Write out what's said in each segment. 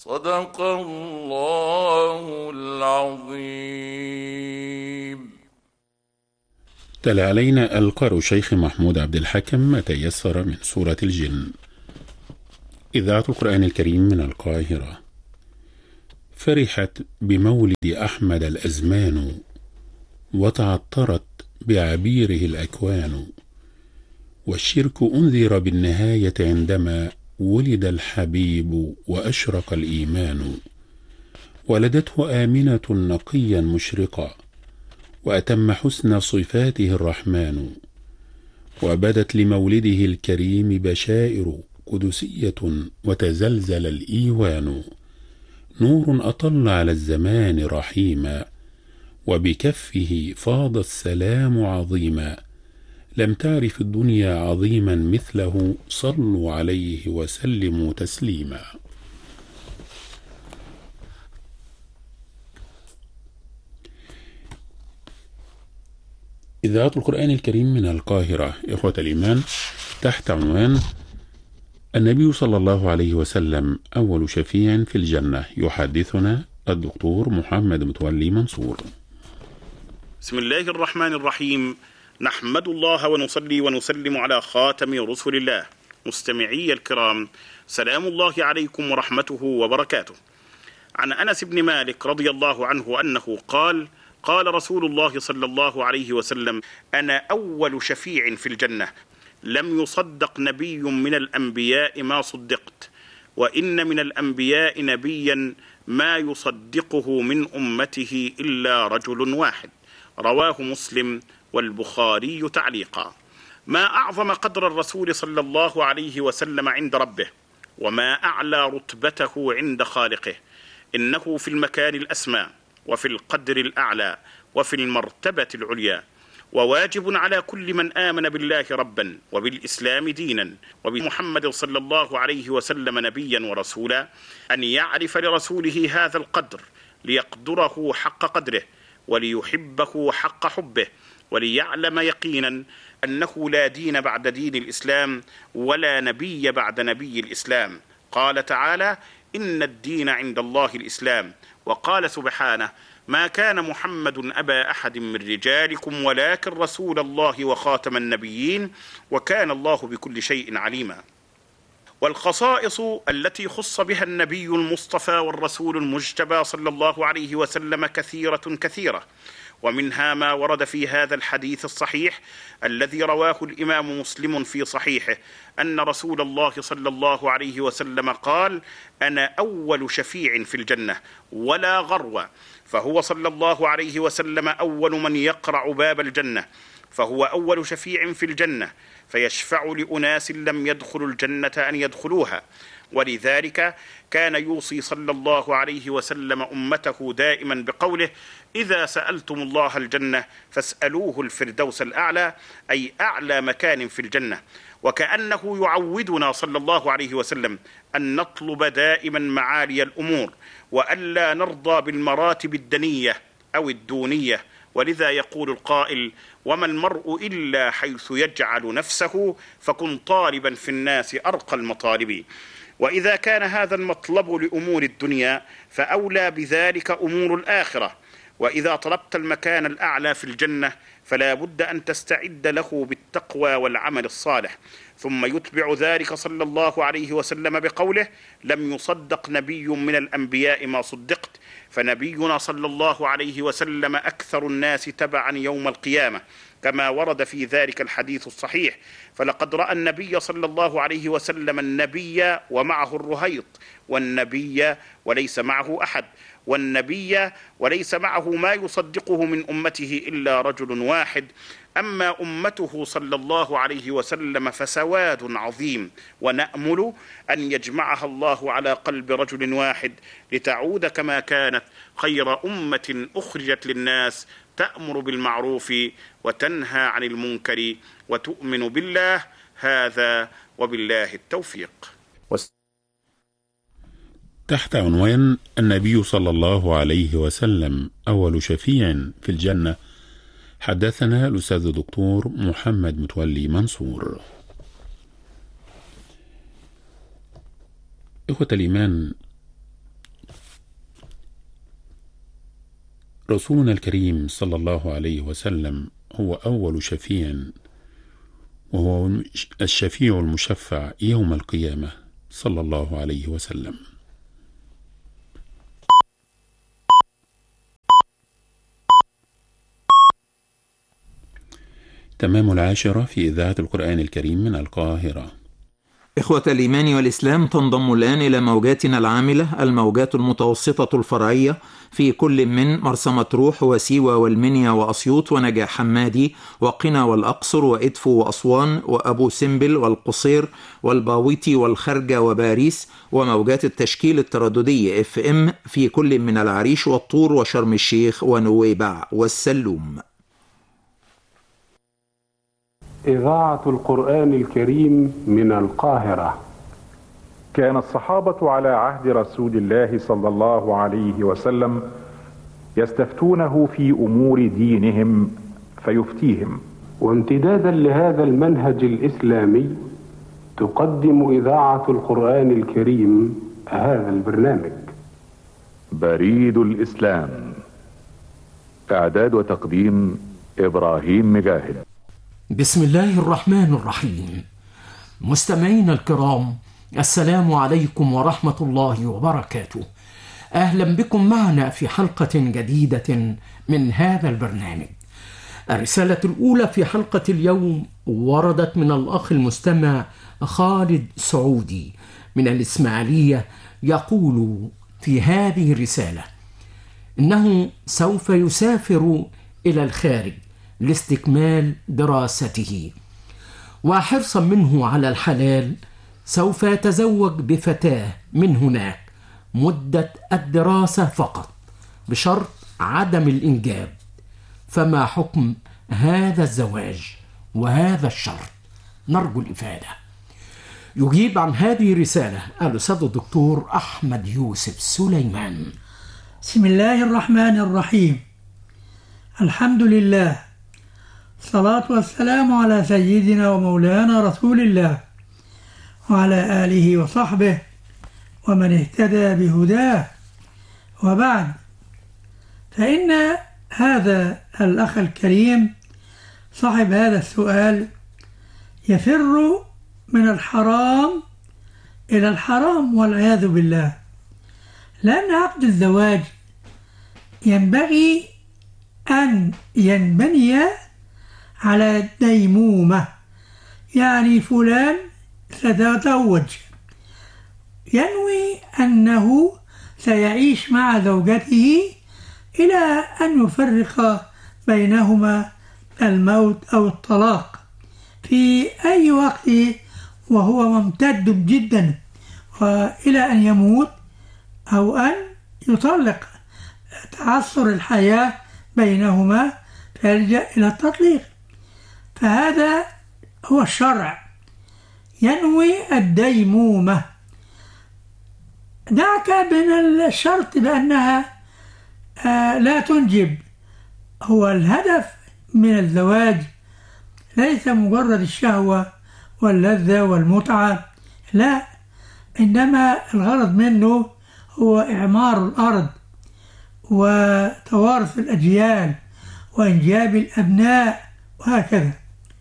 صدق الله العظيم. تلا علينا القارئ الشيخ محمود عبد الحكم ما تيسر من سورة الجن. إذاعة القرآن الكريم من القاهرة. فرحت بمولد أحمد الأزمان، وتعطرت بعبيره الأكوان، والشرك أنذر بالنهاية عندما ولد الحبيب وأشرق الإيمان. ولدته آمنة نقيا مشرقا، وأتم حسن صفاته الرحمن، وبدت لمولده الكريم بشائر قدسية، وتزلزل الإيوان. نور أطل على الزمان رحيما، وبكفه فاض السلام عظيما. لم تعرف الدنيا عظيما مثله، صلوا عليه وسلموا تسليما. إذاعة القرآن الكريم من القاهرة. إخوة الإيمان، تحت عنوان النبي صلى الله عليه وسلم أول شفيع في الجنة، يحدثنا الدكتور محمد متولي منصور. بسم الله الرحمن الرحيم. نحمد الله ونصلي ونسلم على خاتم رسل الله. مستمعي الكرام، سلام الله عليكم ورحمته وبركاته. عن أنس بن مالك رضي الله عنه أنه قال: قال رسول الله صلى الله عليه وسلم: أنا أول شفيع في الجنة، لم يصدق نبي من الأنبياء ما صدقت، وإن من الأنبياء نبيا ما يصدقه من أمته إلا رجل واحد. رواه مسلم والبخاري تعليقا. ما أعظم قدر الرسول صلى الله عليه وسلم عند ربه، وما أعلى رتبته عند خالقه. إنه في المكان الأسمى، وفي القدر الأعلى، وفي المرتبة العليا. وواجب على كل من آمن بالله ربا، وبالإسلام دينا، وبمحمد صلى الله عليه وسلم نبيا ورسولا، أن يعرف لرسوله هذا القدر، ليقدره حق قدره، وليحبه حق حبه، وليعلم يقينا أنه لا دين بعد دين الإسلام، ولا نبي بعد نبي الإسلام. قال تعالى: إن الدين عند الله الإسلام. وقال سبحانه: ما كان محمد أبا أحد من رجالكم ولكن رسول الله وخاتم النبيين، وكان الله بكل شيء عليما. والخصائص التي خص بها النبي المصطفى والرسول المجتبى صلى الله عليه وسلم كثيرة كثيرة، ومنها ما ورد في هذا الحديث الصحيح الذي رواه الإمام مسلم في صحيحه، أن رسول الله صلى الله عليه وسلم قال: أنا أول شفيع في الجنة ولا غرو. فهو صلى الله عليه وسلم أول من يقرع باب الجنة، فهو أول شفيع في الجنة، فيشفع لأناس لم يدخلوا الجنة أن يدخلوها. ولذلك كان يوصي صلى الله عليه وسلم أمته دائما بقوله: إذا سألتم الله الجنة فاسألوه الفردوس الأعلى، أي أعلى مكان في الجنة. وكأنه يعودنا صلى الله عليه وسلم أن نطلب دائما معالي الأمور، وألا نرضى بالمراتب الدنية أو الدونية. ولذا يقول القائل: وما المرء إلا حيث يجعل نفسه، فكن طالبا في الناس أرقى المطالب. وإذا كان هذا المطلب لأمور الدنيا، فأولى بذلك أمور الآخرة. وإذا طلبت المكان الأعلى في الجنة، فلا بد أن تستعد له بالتقوى والعمل الصالح. ثم يتبع ذلك صلى الله عليه وسلم بقوله: لم يصدق نبي من الأنبياء ما صدقت. فنبينا صلى الله عليه وسلم أكثر الناس تبعا يوم القيامة، كما ورد في ذلك الحديث الصحيح: فلقد رأى النبي صلى الله عليه وسلم النبي ومعه الرهيط، والنبي وليس معه أحد، والنبي وليس معه ما يصدقه من أمته إلا رجل واحد. أما أمته صلى الله عليه وسلم فسواد عظيم، ونأمل أن يجمعها الله على قلب رجل واحد، لتعود كما كانت خير أمة أخرجت للناس، تأمر بالمعروف وتنهى عن المنكر وتؤمن بالله. هذا وبالله التوفيق. تحت عنوان النبي صلى الله عليه وسلم أول شفيع في الجنة، حدثنا الأستاذ الدكتور محمد متولي منصور. إخوة الإيمان، رسولنا الكريم صلى الله عليه وسلم هو أول شفيع، وهو الشفيع المشفع يوم القيامة صلى الله عليه وسلم. تمام 10 في إذاعة القرآن الكريم من القاهرة. إخوة الإيمان والإسلام، تنضم الآن إلى موجاتنا العاملة الموجات المتوسطة الفرعية في كل من مرسى مطروح وسيوة والمنيا وأسيوط ونجع حمادي وقنا والأقصر وإدفو وأسوان وأبو سمبل والقصير والباويتي والخرجة وباريس، وموجات التشكيل الترددي FM في كل من العريش والطور وشرم الشيخ ونويبع والسلوم. إذاعة القرآن الكريم من القاهرة. كان الصحابة على عهد رسول الله صلى الله عليه وسلم يستفتونه في أمور دينهم فيفتيهم. وامتدادا لهذا المنهج الإسلامي تقدم إذاعة القرآن الكريم هذا البرنامج. بريد الإسلام. إعداد وتقديم إبراهيم مجاهد. بسم الله الرحمن الرحيم. مستمعينا الكرام، السلام عليكم ورحمة الله وبركاته. أهلا بكم معنا في حلقة جديدة من هذا البرنامج. الرسالة الأولى في حلقة اليوم وردت من الأخ المستمع خالد سعودي من الإسماعيلية، يقول في هذه الرسالة إنه سوف يسافر إلى الخارج لاستكمال دراسته، وحرصا منه على الحلال سوف يتزوج بفتاة من هناك مدة الدراسة فقط بشرط عدم الإنجاب، فما حكم هذا الزواج وهذا الشرط؟ نرجو الإفادة. يجيب عن هذه الرسالة الأستاذ الدكتور أحمد يوسف سليمان. بسم الله الرحمن الرحيم. الحمد لله، الصلاة والسلام على سيدنا ومولانا رسول الله وعلى آله وصحبه ومن اهتدى بهداه، وبعد، فإن هذا الأخ الكريم صاحب هذا السؤال يفر من الحرام إلى الحرام والعياذ بالله، لأن عقد الزواج ينبغي أن ينبني على الديمومة، يعني فلان سيتزوج ينوي أنه سيعيش مع زوجته إلى أن يفرق بينهما الموت أو الطلاق في أي وقت، وهو ممتد جدا، وإلى أن يموت أو أن يطلق، تعثر الحياة بينهما فيلجأ إلى التطليق. فهذا هو الشرع، ينوي الديمومة. دعك من الشرط بأنها لا تنجب. هو الهدف من الزواج ليس مجرد الشهوة واللذة والمتعة، لا، إنما الغرض منه هو إعمار الأرض وتوارث الأجيال وإنجاب الأبناء وهكذا.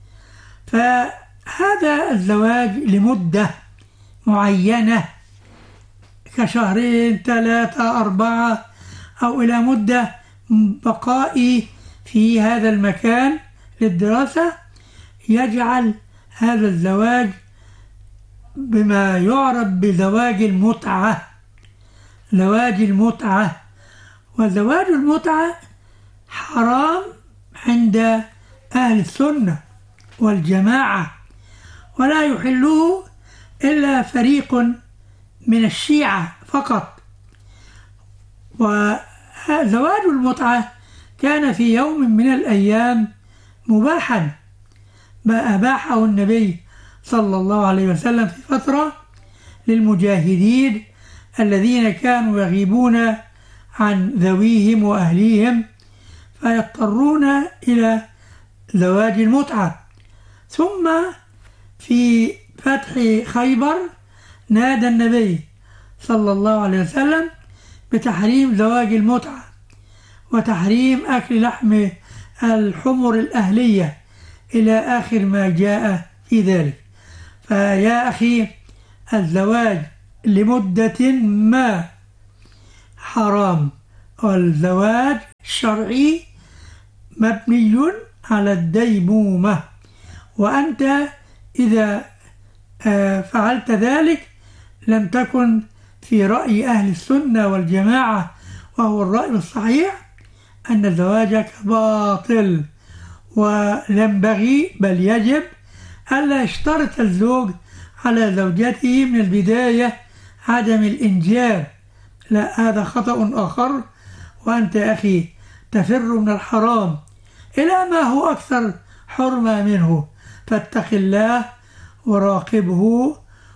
فهذا الزواج لمدة معينة كشهرين 3 4 أو إلى مدة بقائي في هذا المكان للدراسة، يجعل هذا الزواج بما يعرف بزواج المتعة. زواج المتعة، وزواج المتعة حرام عند أهل السنة والجماعة، ولا يحله إلا فريق من الشيعة فقط. وزواج المتعة كان في يوم من الأيام مباحا، ما أباحه النبي صلى الله عليه وسلم في فترة للمجاهدين الذين كانوا يغيبون عن ذويهم وأهليهم فيضطرون إلى زواج المتعة. ثم في فتح خيبر نادى النبي صلى الله عليه وسلم بتحريم زواج المتعة، وتحريم أكل لحم الحمر الأهلية إلى آخر ما جاء في ذلك. فيا أخي، الزواج لمدة ما حرام، والزواج الشرعي مبني على الديمومة، وأنت إذا فعلت ذلك لم تكن في رأي أهل السنة والجماعة، وهو الرأي الصحيح أن زواجك باطل، وينبغي بل يجب ألا يشترط الزوج على زوجته من البداية عدم الإنجاب. لا، هذا خطأ آخر، وأنت يا أخي تفر من الحرام إلى ما هو أكثر حرمة منه، فاتق الله وراقبه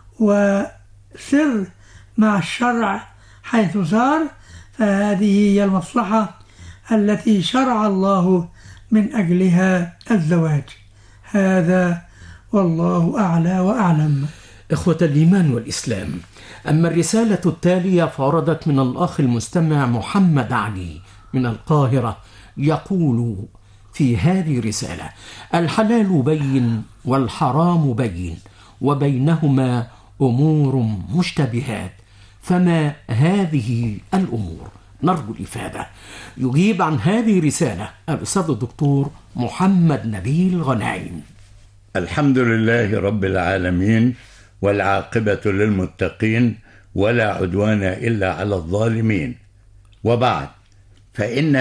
وسر مع الشرع حيث صار، فهذه هي المصلحة التي شرع الله من أجلها الزواج. هذا والله أعلى وأعلم. إخوة الإيمان والإسلام، أما الرسالة التالية فوردت من الأخ المستمع محمد علي من القاهرة، يقول في هذه الرسالة: الحلال بين والحرام بين، وبينهما أمور مشتبهات، فما هذه الأمور؟ نرجو الإفادة. يجيب عن هذه الرسالة الأستاذ الدكتور محمد نبيل غنايم. الحمد لله رب العالمين، والعاقبة للمتقين، ولا عدوان إلا على الظالمين. وبعد، فإن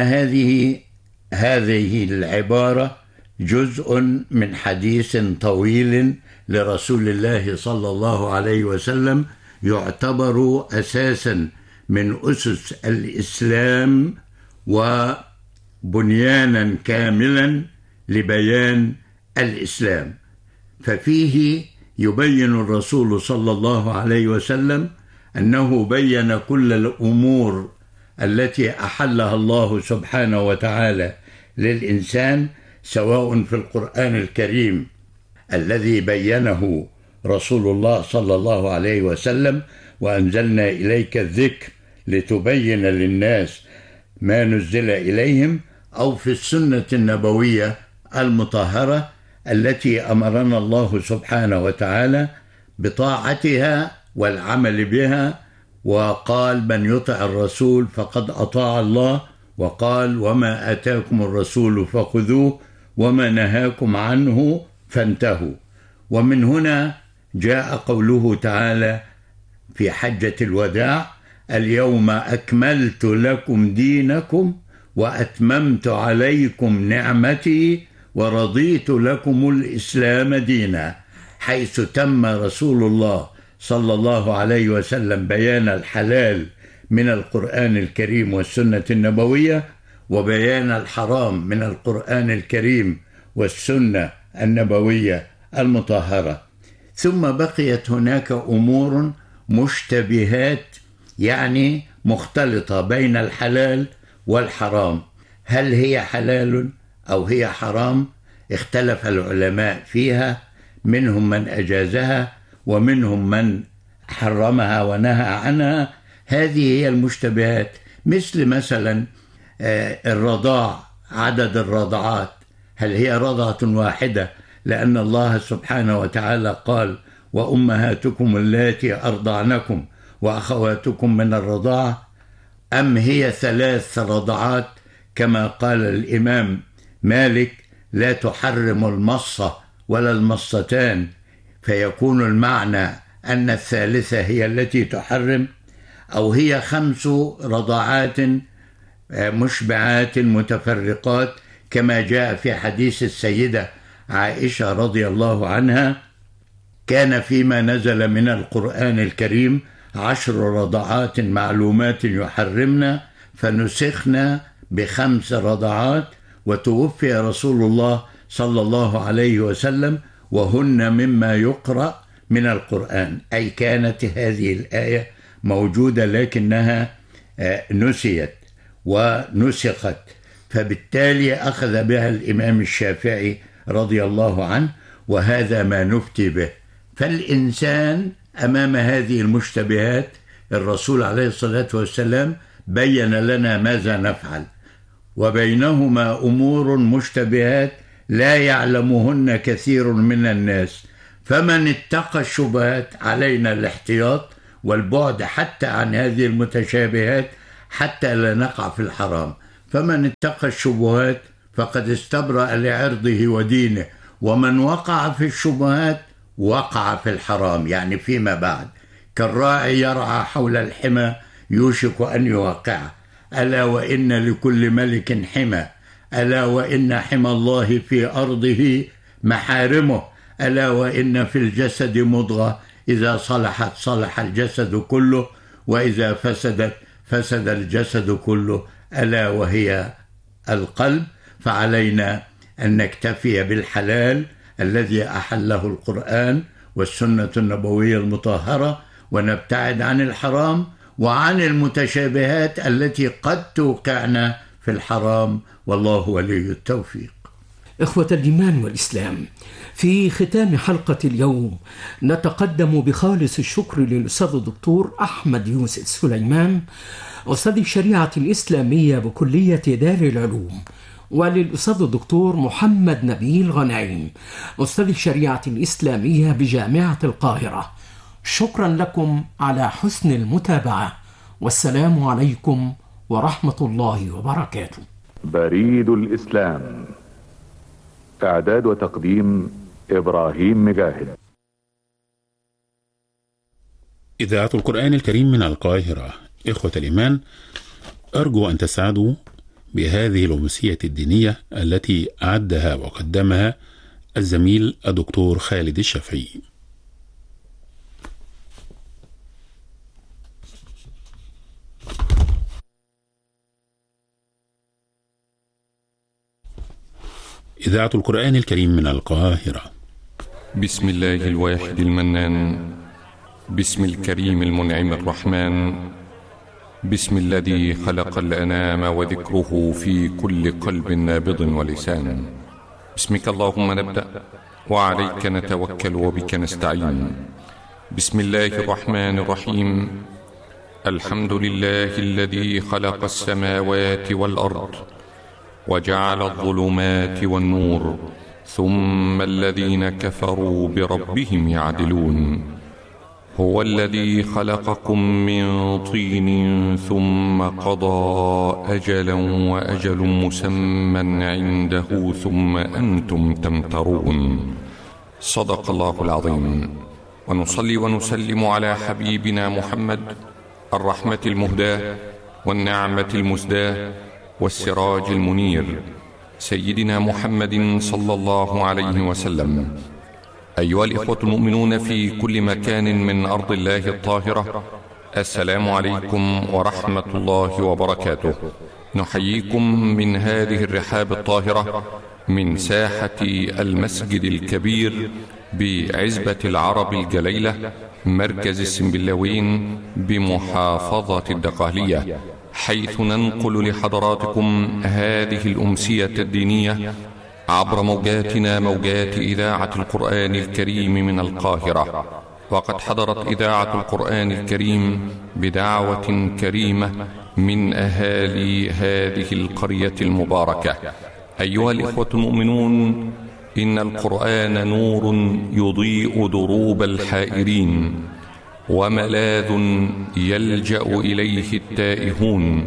هذه العبارة جزء من حديث طويل لرسول الله صلى الله عليه وسلم، يعتبر أساسا من أسس الإسلام وبنيانا كاملا لبيان الإسلام. ففيه يبين الرسول صلى الله عليه وسلم أنه بين كل الأمور التي أحلها الله سبحانه وتعالى للإنسان، سواء في القرآن الكريم الذي بينه رسول الله صلى الله عليه وسلم: وأنزلنا إليك الذكر لتبين للناس ما نزل إليهم، أو في السنة النبوية المطهرة التي أمرنا الله سبحانه وتعالى بطاعتها والعمل بها، وقال: من يطع الرسول فقد أطاع الله، وقال: وما آتاكم الرسول فخذوه وما نهاكم عنه فانتهوا. ومن هنا جاء قوله تعالى في حجة الوداع: اليوم أكملت لكم دينكم وأتممت عليكم نعمتي ورضيت لكم الإسلام دينا، حيث تم رسول الله صلى الله عليه وسلم بيان الحلال من القرآن الكريم والسنة النبوية، وبيان الحرام من القرآن الكريم والسنة النبوية المطهرة. ثم بقيت هناك أمور مشتبهات، يعني مختلطة بين الحلال والحرام. هل هي حلال أو هي حرام؟ اختلف العلماء فيها، منهم من أجازها ومنهم من حرمها ونهى عنها. هذه هي المشتبهات، مثلا الرضاع، عدد الرضعات، هل هي رضعة واحدة؟ لأن الله سبحانه وتعالى قال: وأمهاتكم اللاتي أرضعنكم وأخواتكم من الرضاعة، أم هي 3 رضعات كما قال الإمام مالك: لا تحرم المصة ولا المصتان، فيكون المعنى أن الثالثة هي التي تحرم، أو هي 5 رضعات مشبعات متفرقات، كما جاء في حديث السيدة عائشة رضي الله عنها: كان فيما نزل من القرآن الكريم 10 رضعات معلومات يحرمنا، فنسخنا ب5 رضعات، وتوفي رسول الله صلى الله عليه وسلم وهن مما يقرأ من القرآن. أي كانت هذه الآية موجودة لكنها نسيت ونسخت، فبالتالي أخذ بها الإمام الشافعي رضي الله عنه، وهذا ما نفتي به. فالإنسان أمام هذه المشتبهات الرسول عليه الصلاة والسلام بين لنا ماذا نفعل. وبينهما أمور مشتبهات لا يعلمهن كثير من الناس، فمن اتقى الشبهات علينا الاحتياط والبعد حتى عن هذه المتشابهات حتى لا نقع في الحرام. فمن اتقى الشبهات فقد استبرأ لعرضه ودينه، ومن وقع في الشبهات وقع في الحرام، يعني فيما بعد، كالراعي يرعى حول الحمى يوشك أن يوقعه. ألا وإن لكل ملك حمى، ألا وإن حمى الله في أرضه محارمه، ألا وإن في الجسد مضغة إذا صلحت صلح الجسد كله، وإذا فسدت فسد الجسد كله، ألا وهي القلب. فعلينا أن نكتفي بالحلال الذي أحله القرآن والسنة النبوية المطهرة، ونبتعد عن الحرام وعن المتشابهات التي قد توقعنا في الحرام، والله ولي التوفيق. إخوة الإيمان والإسلام، في ختام حلقة اليوم نتقدم بخالص الشكر للأستاذ الدكتور أحمد يوسف سليمان، أستاذ الشريعة الإسلامية بكلية دار العلوم، وللأستاذ الدكتور محمد نبيل غنايم، أستاذ الشريعة الإسلامية بجامعة القاهرة. شكرا لكم على حسن المتابعة، والسلام عليكم ورحمة الله وبركاته. بريد الإسلام، إعداد وتقديم إبراهيم مجاهد. إذاعة القرآن الكريم من القاهرة. إخوة الإيمان، أرجو أن تسعدوا بهذه الأمسية الدينية التي أعدها وقدمها الزميل الدكتور خالد الشافعي. إذاعة القرآن الكريم من القاهرة. بسم الله الواحد المنان، بسم الكريم المنعم الرحمن، بسم الذي خلق الأنام وذكره في كل قلب نابض ولسان. بسمك اللهم نبدأ وعليك نتوكل وبك نستعين. بسم الله الرحمن الرحيم. الحمد لله الذي خلق السماوات والأرض وجعل الظلمات والنور، ثم الذين كفروا بربهم يعدلون. هو الذي خلقكم من طين ثم قضى أجلا وأجل مسمى عنده ثم أنتم تمترون. صدق الله العظيم. ونصلي ونسلم على حبيبنا محمد، الرحمة المهداة والنعمة المسداة والسراج المنير، سيدنا محمد صلى الله عليه وسلم. أيها الإخوة المؤمنون في كل مكان من أرض الله الطاهرة، السلام عليكم ورحمة الله وبركاته. نحييكم من هذه الرحاب الطاهرة من ساحة المسجد الكبير بعزبة العرب الجليلة، مركز السنبلاوين بمحافظة الدقهلية، حيث ننقل لحضراتكم هذه الأمسية الدينية عبر موجاتنا، موجات إذاعة القرآن الكريم من القاهرة. وقد حضرت إذاعة القرآن الكريم بدعوة كريمة من أهالي هذه القرية المباركة. أيها الإخوة المؤمنون، إن القرآن نور يضيء دروب الحائرين، وملاذ يلجأ إليه التائهون،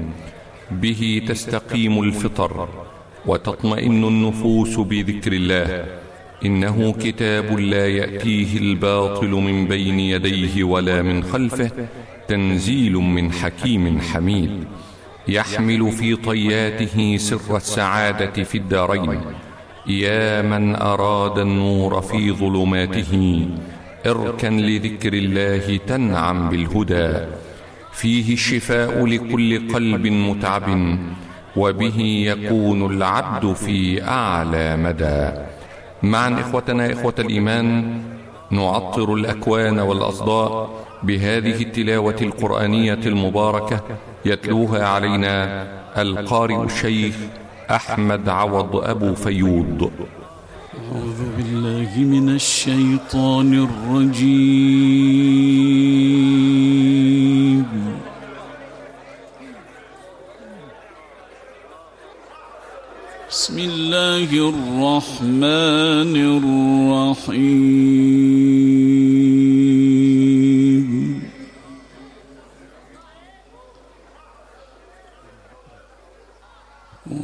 به تستقيم الفطر وتطمئن النفوس بذكر الله. إنه كتاب لا يأتيه الباطل من بين يديه ولا من خلفه، تنزيل من حكيم حميد، يحمل في طياته سر السعادة في الدارين. يا من أراد النور في ظلماته، اركن لذكر الله تنعم بالهدى. فيه الشفاء لكل قلب متعب، وبه يكون العبد في أعلى مدى. معا إخوتنا إخوة الإيمان، نعطر الأكوان والأصداء بهذه التلاوة القرآنية المباركة، يتلوها علينا القارئ الشيخ أحمد عوض أبو فيوض. أعوذ بالله من الشيطان الرجيم. بسم الله الرحمن الرحيم